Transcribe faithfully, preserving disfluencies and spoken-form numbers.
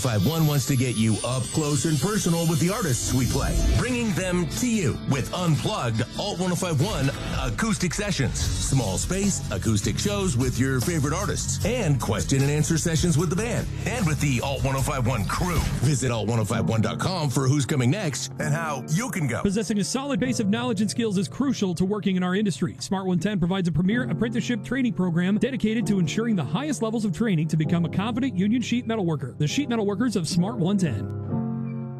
five one wants to get you up close and personal with the artists we play, bringing them to you with Unplugged Alt ten fifty-one acoustic sessions, small space acoustic shows with your favorite artists, and question and answer sessions with the band and with the Alt ten fifty-one crew. Visit alt ten fifty-one dot com for who's coming next and how you can go. Possessing a solid base of knowledge and skills is crucial to working in our industry. Smart one ten provides a premier apprenticeship training program dedicated to ensuring the highest levels of training to become a confident union sheet metal worker. The Sheet Metal Workers of Smart one ten.